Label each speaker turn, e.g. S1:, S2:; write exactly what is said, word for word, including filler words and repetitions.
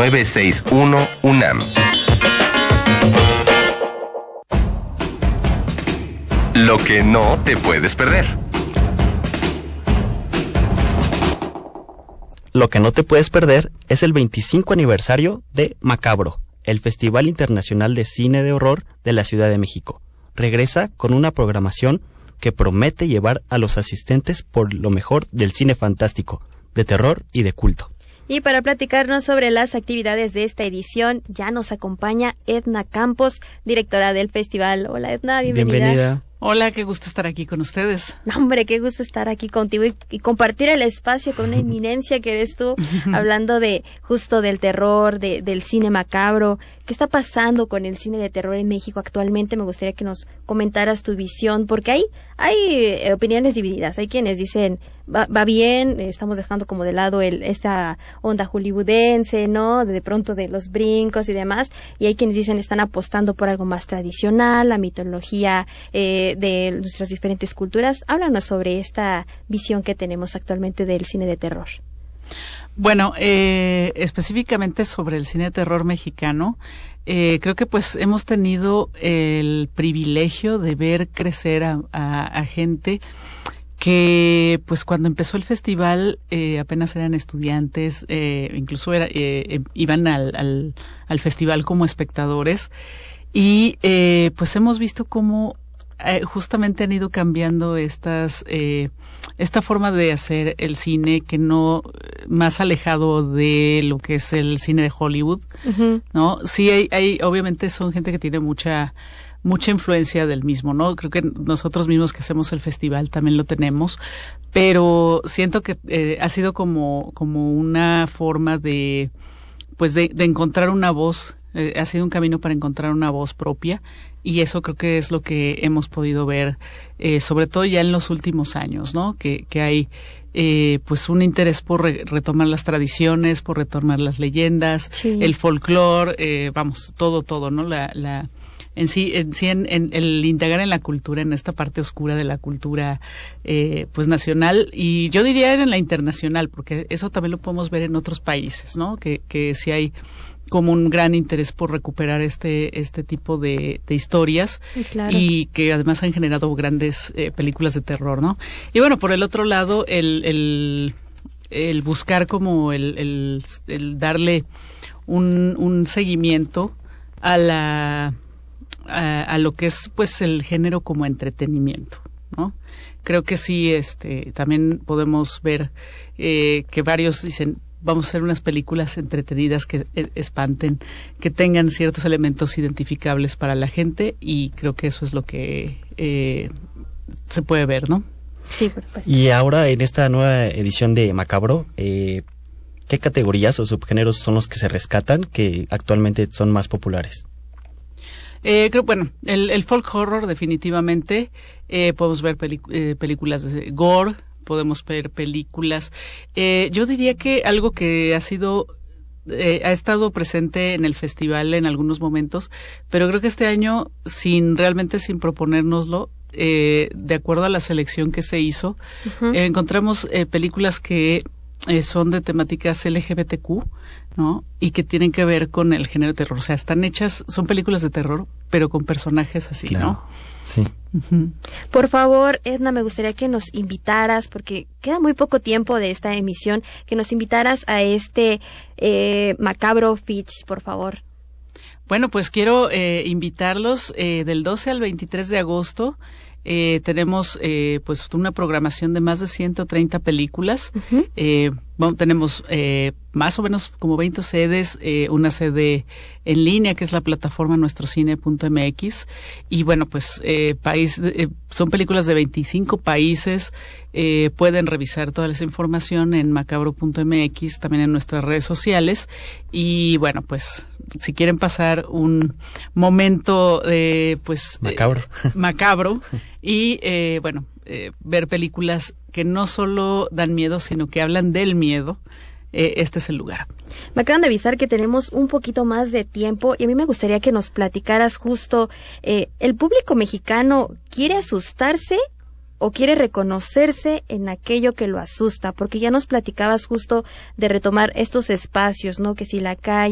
S1: nueve seis uno UNAM. Lo que no te puedes perder.
S2: Lo que no te puedes perder es el veinticinco aniversario de Macabro, el Festival Internacional de Cine de Horror de la Ciudad de México. Regresa con una programación que promete llevar a los asistentes por lo mejor del cine fantástico, de terror y de culto.
S3: Y para platicarnos sobre las actividades de esta edición, ya nos acompaña Edna Campos, directora del festival. Hola Edna, bienvenida.
S2: Bienvenida.
S4: Hola, qué gusto estar aquí con ustedes.
S3: No, hombre, qué gusto estar aquí contigo y, y compartir el espacio con una eminencia que eres tú, hablando de justo del terror, de, del cine macabro. ¿Qué está pasando con el cine de terror en México actualmente? Me gustaría que nos comentaras tu visión, porque hay, hay eh, opiniones divididas. Hay quienes dicen, va, va bien, estamos dejando como de lado el, esta onda hollywoodense, ¿no? De, de pronto de los brincos y demás. Y hay quienes dicen, están apostando por algo más tradicional, la mitología eh, de nuestras diferentes culturas. Háblanos sobre esta visión que tenemos actualmente del cine de terror.
S4: Bueno, eh, específicamente sobre el cine de terror mexicano, eh, creo que pues hemos tenido el privilegio de ver crecer a, a, a gente que pues cuando empezó el festival eh, apenas eran estudiantes, eh, incluso era, eh, iban al, al, al festival como espectadores y eh, pues hemos visto cómo eh, justamente han ido cambiando estas eh, esta forma de hacer el cine que no más alejado de lo que es el cine de Hollywood, uh-huh. ¿no? Sí hay, hay obviamente son gente que tiene mucha mucha influencia del mismo, ¿no? Creo que nosotros mismos que hacemos el festival también lo tenemos, pero siento que eh, ha sido como como una forma de pues de, de encontrar una voz, eh, ha sido un camino para encontrar una voz propia. Y eso creo que es lo que hemos podido ver, eh, sobre todo ya en los últimos años, ¿no? Que, que hay, eh, pues un interés por re- retomar las tradiciones, por retomar las leyendas, sí. el folclore, eh, vamos, todo, todo, ¿no? La, la, en sí, en sí, en, en el indagar en la cultura, en esta parte oscura de la cultura, eh, pues nacional, y yo diría en la internacional, porque eso también lo podemos ver en otros países, ¿no? Que, que sí hay como un gran interés por recuperar este este tipo de, de historias, claro. Y que además han generado grandes eh, películas de terror, ¿no? Y bueno, por el otro lado, el el, el buscar como el, el, el darle un, un seguimiento a la a, a lo que es pues el género como entretenimiento, ¿no? Creo que sí, este también podemos ver eh, que varios dicen, vamos a hacer unas películas entretenidas que espanten, que tengan ciertos elementos identificables para la gente, y creo que eso es lo que eh, se puede ver, ¿no?
S3: Sí, por supuesto.
S2: Y ahora en esta nueva edición de Macabro, eh, ¿qué categorías o subgéneros son los que se rescatan que actualmente son más populares?
S4: Eh, creo, bueno, el, el folk horror definitivamente, eh, podemos ver pelic- eh, películas de gore, podemos ver películas. Eh, yo diría que algo que ha sido, eh, ha estado presente en el festival en algunos momentos, pero creo que este año, sin realmente sin proponérnoslo, eh, de acuerdo a la selección que se hizo, uh-huh. eh, encontramos eh, películas que eh, son de temáticas L G B T Q, ¿no? Y que tienen que ver con el género de terror. O sea, están hechas, son películas de terror, pero con personajes así, claro. ¿no?
S2: Sí.
S4: Uh-huh.
S3: Por favor, Edna, me gustaría que nos invitaras, porque queda muy poco tiempo de esta emisión, que nos invitaras a este eh, Macabro Fitch, por favor.
S4: Bueno, pues quiero eh, invitarlos eh, del doce al veintitrés de agosto. Eh, tenemos eh, pues una programación de más de ciento treinta películas. Uh-huh. Eh, bueno, tenemos eh, más o menos como veinte sedes, eh, una sede en línea que es la plataforma nuestrocine punto m x, y bueno, pues eh, país, eh, son películas de veinticinco países. Eh, pueden revisar toda esa información en macabro punto m x, también en nuestras redes sociales, y bueno, pues si quieren pasar un momento de pues
S2: macabro,
S4: eh, macabro y eh, bueno, eh, ver películas que no solo dan miedo, sino que hablan del miedo, eh, este es el lugar.
S3: Me acaban de avisar que tenemos un poquito más de tiempo y a mí me gustaría que nos platicaras justo, eh, ¿el público mexicano quiere asustarse o quiere reconocerse en aquello que lo asusta? Porque ya nos platicabas justo de retomar estos espacios, ¿no? Que si la calle,